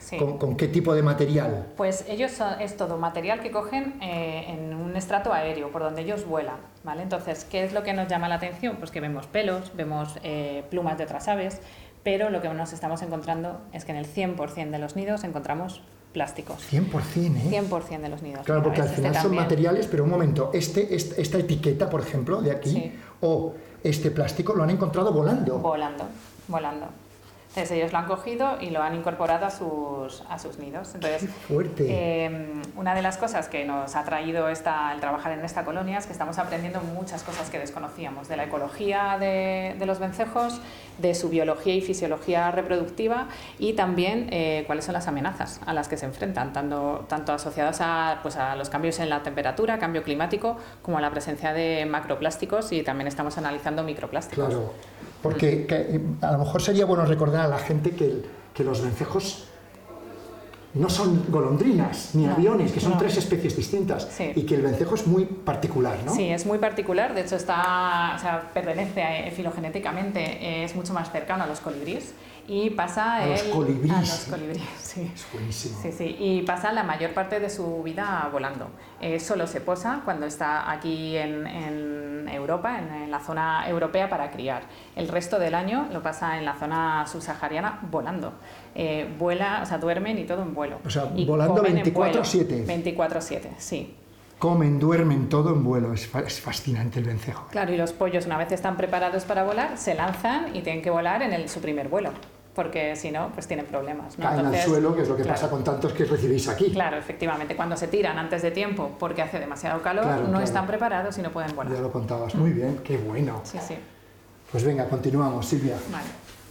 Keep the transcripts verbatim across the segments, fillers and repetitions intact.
Sí. ¿Con, con qué tipo de material? Pues ellos son, es todo material que cogen eh, en un estrato aéreo, por donde ellos vuelan, ¿vale? Entonces, ¿qué es lo que nos llama la atención? Pues que vemos pelos, vemos eh, plumas de otras aves, pero lo que nos estamos encontrando es que en el cien por cien de los nidos encontramos plásticos. cien por cien, ¿eh? cien por cien de los nidos. Claro, Mira, porque al ¿ves? final Este son también. materiales, pero un momento, este, este, esta etiqueta, por ejemplo, de aquí, Sí. o este plástico, lo han encontrado volando. Volando, volando. Entonces ellos lo han cogido y lo han incorporado a sus, a sus nidos. Entonces, ¡Qué fuerte! Eh, una de las cosas que nos ha traído esta, el trabajar en esta colonia es que estamos aprendiendo muchas cosas que desconocíamos, de la ecología de, de los vencejos, de su biología y fisiología reproductiva y también eh, cuáles son las amenazas a las que se enfrentan, tanto, tanto asociadas a, pues a los cambios en la temperatura, cambio climático, como a la presencia de macroplásticos, y también estamos analizando microplásticos. Claro, porque que, a lo mejor sería bueno recordar a la gente que, que los vencejos no son golondrinas ni No, aviones, que son no. tres especies distintas, Sí. y que el vencejo es muy particular, ¿no? Sí, es muy particular, de hecho está, o sea, pertenece a, filogenéticamente, eh, es mucho más cercano a los colibríes y pasa A los el- colibríes. a los colibríes, sí. Es buenísimo. Sí, sí, y pasa la mayor parte de su vida volando. Eh, solo se posa cuando está aquí en, en Europa, en, en la zona europea, para criar. El resto del año lo pasa en la zona subsahariana volando. Eh, vuela, o sea, duermen y todo en vuelo. O sea, Y volando comen en veinticuatro vuelo. siete. veinticuatro siete, sí. Comen, duermen, todo en vuelo. Es, fa- es fascinante el vencejo. Claro, y los pollos, una vez están preparados para volar, se lanzan y tienen que volar en el, su primer vuelo, porque si no, pues tienen problemas, ¿no? Caen Entonces, al suelo, que es lo que claro, pasa con tantos que recibís aquí. Claro, efectivamente, cuando se tiran antes de tiempo porque hace demasiado calor, Claro, no claro. están preparados y no pueden volar. Ya lo contabas. Muy bien, qué bueno. Sí, sí. Pues venga, continuamos, Silvia. Vale.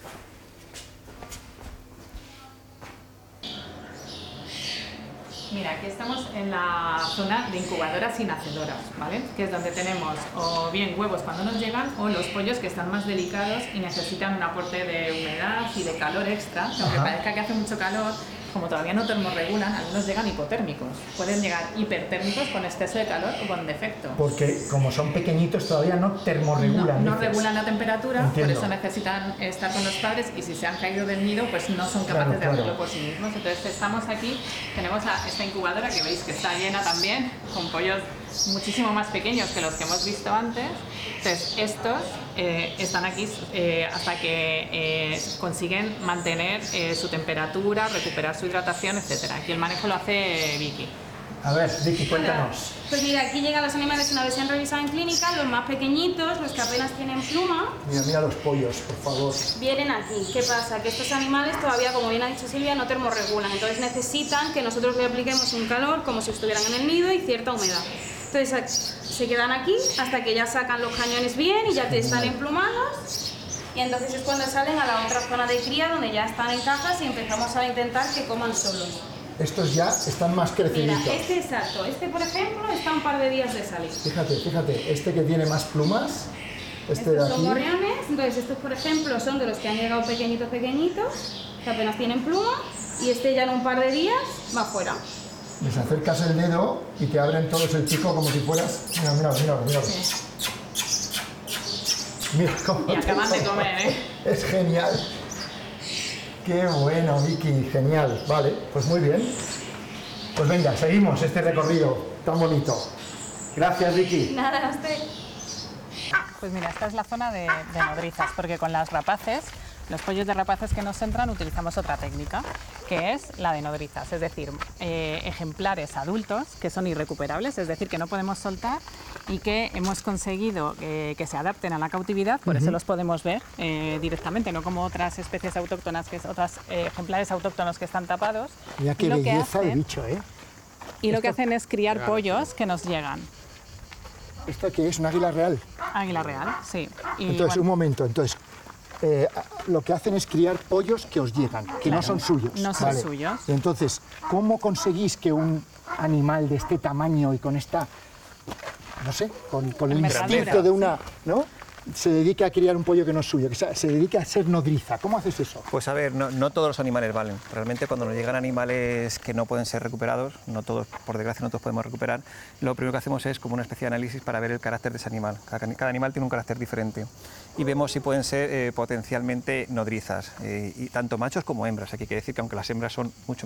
Mira, aquí estamos en la zona de incubadoras y nacedoras, ¿vale? Que es donde tenemos o bien huevos cuando nos llegan o los pollos que están más delicados y necesitan un aporte de humedad y de calor extra. Que aunque Ajá. parezca que hace mucho calor, como todavía no termorregulan, algunos llegan hipotérmicos. Pueden llegar hipertérmicos con exceso de calor o con defecto. Porque como son pequeñitos todavía no termorregulan. No, no dices. regulan la temperatura, Entiendo. por eso necesitan estar con los padres y si se han caído del nido, pues no son capaces Claro, de claro. hacerlo por sí mismos. Entonces estamos aquí, tenemos a esta incubadora que veis que está llena también, con pollos muchísimo más pequeños que los que hemos visto antes. Entonces estos eh, están aquí eh, hasta que eh, consiguen mantener eh, su temperatura, recuperar su hidratación, etcétera. Aquí el manejo lo hace Vicky. A ver, Vicky, cuéntanos. Pues mira, aquí llegan los animales una vez se han revisado en clínica, los más pequeñitos, los que apenas tienen pluma, Mira, mira los pollos, por favor. vienen aquí. ¿Qué pasa? Que estos animales todavía, como bien ha dicho Silvia, no termorregulan, entonces necesitan que nosotros le apliquemos un calor como si estuvieran en el nido y cierta humedad. Entonces se quedan aquí hasta que ya sacan los cañones bien y ya te están emplumados. Y entonces es cuando salen a la otra zona de cría donde ya están en cajas y empezamos a intentar que coman solos. Estos ya están más Mira, creciditos. este exacto, este por ejemplo está a un par de días de salir. Fíjate, fíjate, este que tiene más plumas, este de Estos son aquí. gorriones, entonces estos por ejemplo son de los que han llegado pequeñitos pequeñitos, que apenas tienen pluma, y este ya en un par de días va fuera. Les acercas el dedo y te abren todos el pico como si fueras. Mira, mira, mira, mira. Mira cómo Y acaban de te- comer, ¿eh? Es genial. Qué bueno, Vicky, genial. Vale, pues muy bien. Pues venga, seguimos este recorrido tan bonito. Gracias, Vicky. Nada, este... Pues mira, esta es la zona de, de nodrizas, porque con las rapaces, los pollos de rapaces que nos entran, utilizamos otra técnica, que es la de nodrizas, es decir, eh, ejemplares adultos que son irrecuperables, es decir, que no podemos soltar y que hemos conseguido eh, que se adapten a la cautividad, por eso los podemos ver eh, directamente, no como otras especies autóctonas, que es otras eh, ejemplares autóctonos que están tapados. Mira qué Y lo que belleza de hacen- bicho, ¿eh? Y lo que hacen es criar pollos que nos llegan. ¿Esto qué es? ¿Un águila real? Águila real, sí. Y, Entonces, bueno, un momento, entonces, eh, lo que hacen es criar pollos que os llegan, que no Claro, son suyos. no son suyos. Entonces, ¿cómo conseguís que un animal de este tamaño y con esta, no sé, con, con el Envergadura, instinto de una, ¿no? Se dedique a criar un pollo que no es suyo, que se, se dedique a ser nodriza? ¿Cómo haces eso? Pues a ver, no, no todos los animales valen. Realmente cuando nos llegan animales que no pueden ser recuperados, no todos, por desgracia, no todos podemos recuperar, lo primero que hacemos es como una especie de análisis para ver el carácter de ese animal. Cada, cada animal tiene un carácter diferente y vemos si pueden ser eh, potencialmente nodrizas, eh, y tanto machos como hembras. Aquí hay que decir que aunque las hembras son mucho